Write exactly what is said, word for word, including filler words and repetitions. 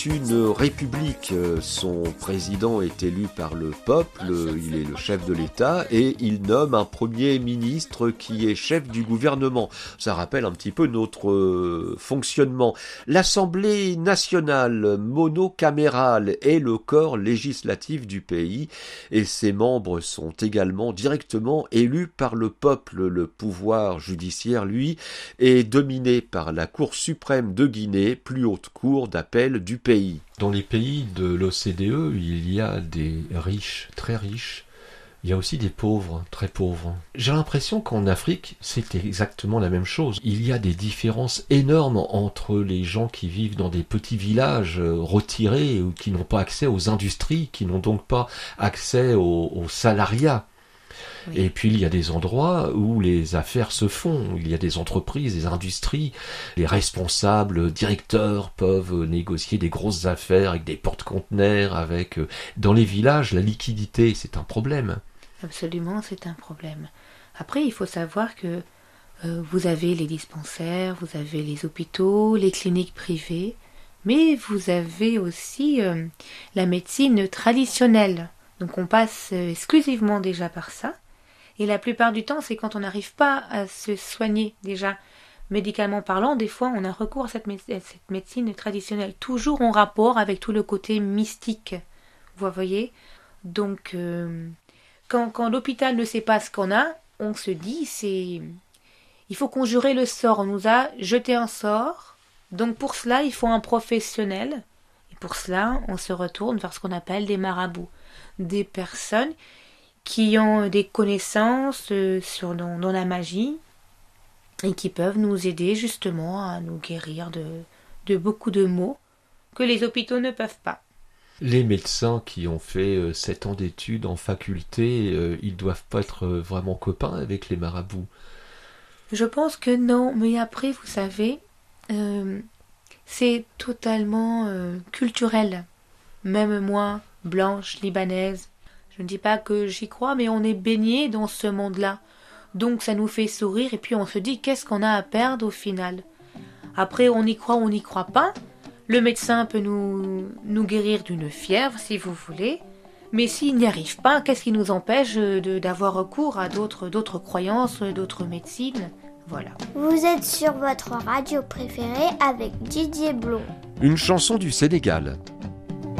Une république, son président est élu par le peuple, il est le chef de l'État et il nomme un premier ministre qui est chef du gouvernement. Ça rappelle un petit peu notre fonctionnement. L'Assemblée nationale monocamérale est le corps législatif du pays et ses membres sont également directement élus par le peuple. Le pouvoir judiciaire, lui, est dominé par la Cour suprême de Guinée, plus haute cour d'appel du pays. Dans les pays de l'O C D E, il y a des riches, très riches. Il y a aussi des pauvres, très pauvres. J'ai l'impression qu'en Afrique, c'est exactement la même chose. Il y a des différences énormes entre les gens qui vivent dans des petits villages retirés ou qui n'ont pas accès aux industries, qui n'ont donc pas accès au, au salariat. Oui. Et puis il y a des endroits où les affaires se font, il y a des entreprises, des industries, les responsables, directeurs peuvent négocier des grosses affaires avec des porte-conteneurs, avec... Dans les villages, la liquidité, c'est un problème. Absolument, c'est un problème. Après, il faut savoir que euh, vous avez les dispensaires, vous avez les hôpitaux, les cliniques privées, mais vous avez aussi euh, la médecine traditionnelle. Donc on passe exclusivement déjà par ça. Et la plupart du temps, c'est quand on n'arrive pas à se soigner déjà médicalement parlant, des fois on a recours à cette, mé- à cette médecine traditionnelle, toujours en rapport avec tout le côté mystique, vous voyez. Donc euh, quand, quand l'hôpital ne sait pas ce qu'on a, on se dit, c'est il faut conjurer le sort, on nous a jeté un sort, donc pour cela il faut un professionnel, et pour cela on se retourne vers ce qu'on appelle des marabouts, des personnes qui ont des connaissances euh, sur, dans, dans la magie et qui peuvent nous aider justement à nous guérir de, de beaucoup de maux que les hôpitaux ne peuvent pas. Les médecins qui ont fait euh, sept ans d'études en faculté, euh, ils doivent pas être euh, vraiment copains avec les marabouts. Je pense que non, mais après, vous savez, euh, c'est totalement euh, culturel. Même moi, blanche, libanaise, je ne dis pas que j'y crois, mais on est baigné dans ce monde-là. Donc ça nous fait sourire et puis on se dit qu'est-ce qu'on a à perdre au final. Après on y croit ou on n'y croit pas. Le médecin peut nous, nous guérir d'une fièvre si vous voulez. Mais s'il n'y arrive pas, qu'est-ce qui nous empêche de, d'avoir recours à d'autres, d'autres croyances, d'autres médecines ? Voilà. Vous êtes sur votre radio préférée avec Didier Blond. Une chanson du Sénégal.